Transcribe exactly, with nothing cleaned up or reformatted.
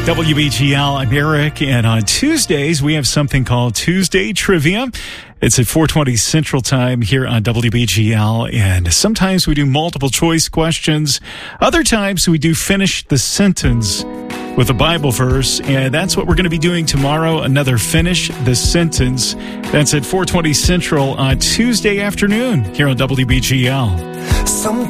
W B G L, I'm Eric, and on Tuesdays, we have something called Tuesday Trivia. It's at four twenty Central Time here on W B G L, and sometimes we do multiple choice questions. Other times we do finish the sentence with a Bible verse, and that's what we're going to be doing tomorrow, another Finish the Sentence. That's at four twenty Central on Tuesday afternoon here on W B G L. Sometimes